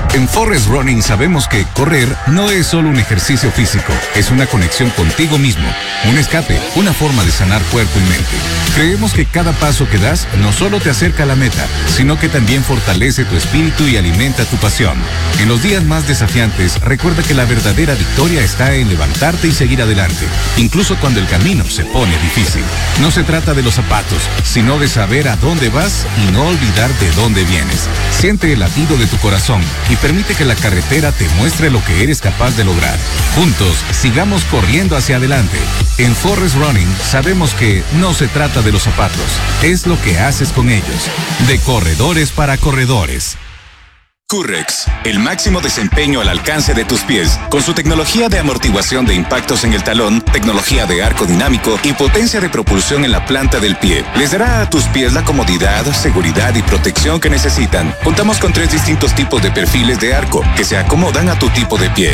En Forest Running sabemos que correr no es solo un ejercicio físico, es una conexión contigo mismo, un escape, una forma de sanar cuerpo y mente. Creemos que cada paso que das no solo te acerca a la meta, sino que también fortalece tu espíritu y alimenta tu pasión. En los días más desafiantes, recuerda que la verdadera victoria está en levantarte y seguir adelante, incluso cuando el camino se pone difícil. No se trata de los zapatos, sino de saber a dónde vas y no olvidar de dónde vienes. Siente el latido de tu corazón y permite que la carretera te muestre lo que eres capaz de lograr. Juntos, sigamos corriendo hacia adelante. En Forest Running sabemos que no se trata de los zapatos, es lo que haces con ellos. De corredores para corredores. Currex, el máximo desempeño al alcance de tus pies, con su tecnología de amortiguación de impactos en el talón, tecnología de arco dinámico y potencia de propulsión en la planta del pie. Les dará a tus pies la comodidad, seguridad y protección que necesitan. Contamos con 3 distintos tipos de perfiles de arco que se acomodan a tu tipo de pie.